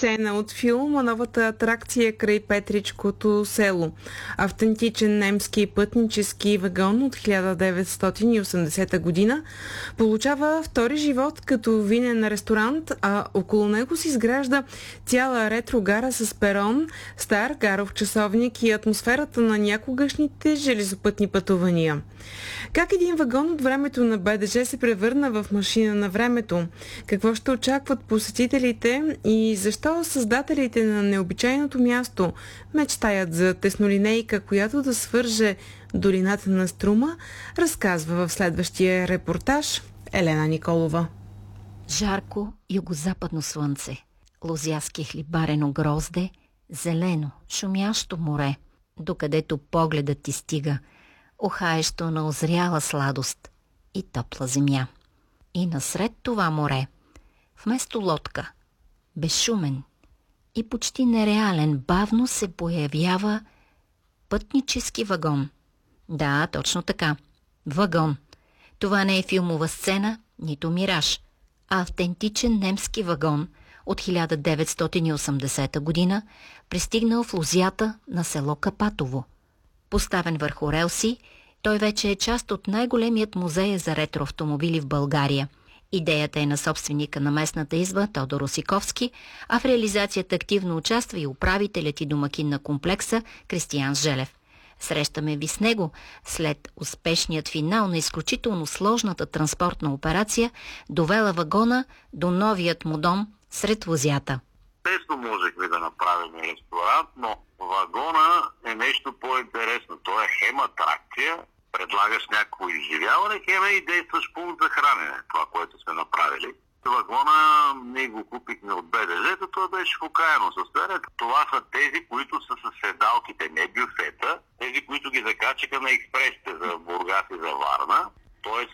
сцена от филма новата атракция край Петричкото село. Автентичен немски пътнически вагон от 1980 година получава втори живот като винен ресторант, а около него се изгражда цяла ретро гара с перон, стар гаров часовник и атмосферата на някогашните железопътни пътувания. Как един вагон от времето на БДЖ се превърна в машина на времето? Какво ще очакват посетителите и защо създателите на необичайното място мечтаят за теснолинейка, която да свърже долината на Струма, разказва в следващия репортаж Елена Николова. Жарко югозападно слънце, лозяски хлибарено грозде, зелено, шумящо море, докъдето погледът ти стига, ухаещо на озряла сладост и топла земя. И насред това море, вместо лодка, безшумен и почти нереален, бавно се появява пътнически вагон. Да, точно така. Вагон. Това не е филмова сцена, нито мираж, а автентичен немски вагон от 1980 година, пристигнал в лозята на село Капатово. Поставен върху релси, той вече е част от най-големият музей за ретроавтомобили в България. Идеята е на собственика на местната изба Тодор Осиковски, а в реализацията активно участва и управителят и домакин на комплекса Кристиян Желев. Срещаме ви с него след успешният финал на изключително сложната транспортна операция, довела вагона до новият му дом сред лозята. Лесно можехме да направим ресторант, но вагона е нещо по-интересно. То е хем атракция, предлагаш някакво изживяване, хем и действаш пункт за хранене, това, което сме направили. Вагона ние го купихме от БДЖ-то, това беше в окаяно състояние. Това са тези, които са с седалките, не бюфета, тези, които ги закачиха на експресите за Бургас и за Варна. Той е с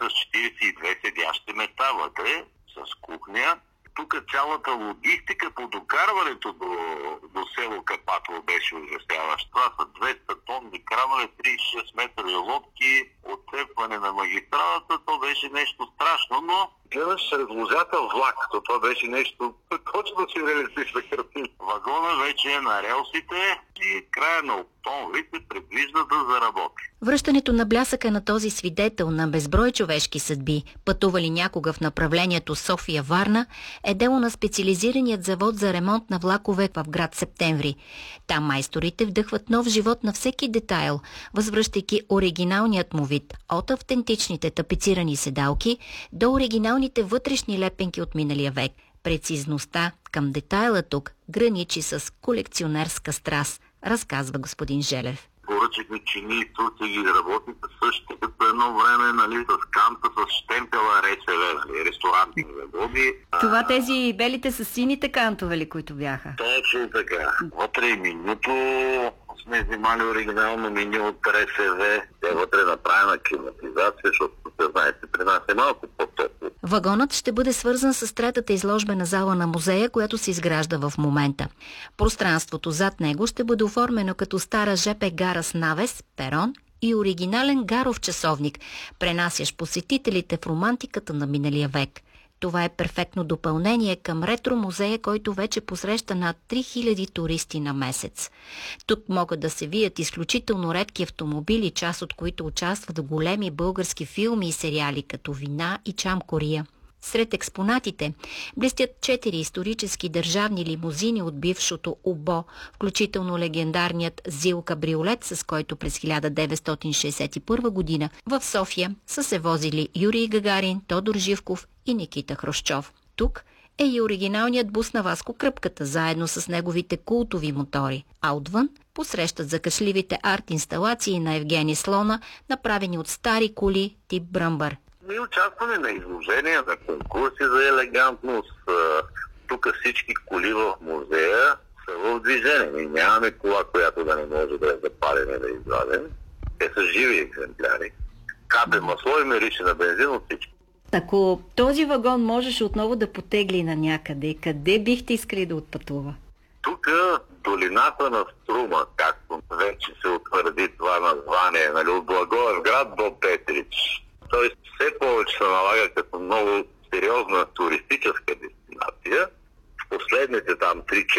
42 седящи места вътре, с кухня. Тук цялата логистика по докарването до село Капатово беше ужасяваща. Това са 200 тонни кранове, 36 метрови лодки, отцепване на магистралата. То беше нещо страшно, но гледаш сред лозята влак. Това беше нещо точно си реалистична картина. Вагона вече е на релсите и края на октомври се предвижда да заработи. Връщането на блясъка на този свидетел на безброй човешки съдби, пътували някога в направлението София-Варна, е дело на специализираният завод за ремонт на влакове в град Септември. Там майсторите вдъхват нов живот на всеки детайл, възвръщайки оригиналният му вид, от автентичните тапицирани седалки до оригиналните вътрешни лепенки от миналия век. Прецизността към детайла тук граничи с колекционерска страст, разказва господин Желев. Поръчахме чини и турци ги работиха същите като едно време, нали, с канта, с щемпела РСВ, нали, ресторантни заводи. Това тези белите с сините кантове ли, които бяха? Точно така. Вътре и менюто сме взимали оригинално меню от РСВ. Те вътре направена климатизация, защото се знаете, при нас е малко по-топло. Вагонът ще бъде свързан с третата изложбена зала на музея, която се изгражда в момента. Пространството зад него ще бъде оформено като стара ЖП гара с навес, перон и оригинален гаров часовник, пренасящ посетителите в романтиката на миналия век. Това е перфектно допълнение към ретро-музея, който вече посреща над 3000 туристи на месец. Тук могат да се вият изключително редки автомобили, част от които участват в големи български филми и сериали, като Вина и Чамкория. Сред експонатите блестят 4 исторически държавни лимузини от бившото УБО, включително легендарният ЗИЛ кабриолет, с който през 1961 година в София са се возили Юрий Гагарин, Тодор Живков и Никита Хрущов. Тук е и оригиналният бус на Васко Кръпката, заедно с неговите култови мотори, а отвън посрещат закашливите арт-инсталации на Евгений Слона, направени от стари коли тип Бръмбър. Ние участваме на изложения, на конкурси за елегантност. Тук всички коли в музея са в движение. Ние нямаме кола, която да не може да е запалена, да извадим. Те са живи екземпляри. Капе масло и мирише на бензин от всички. Ако този вагон можеше отново да потегли на някъде, къде бихте искали да отпътува? Тук долината на Струма, както вече се утвърди това название, нали, от Благоевград до Петрич. Тоест все повече се налага като много сериозна туристическа дестинация. В последните там 3